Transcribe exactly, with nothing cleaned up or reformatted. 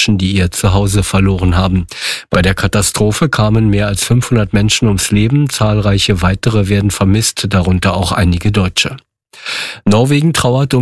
Menschen, die ihr Zuhause verloren haben. Bei der Katastrophe kamen mehr als fünfhundert Menschen ums Leben, zahlreiche weitere werden vermisst, darunter auch einige Deutsche. Norwegen trauert um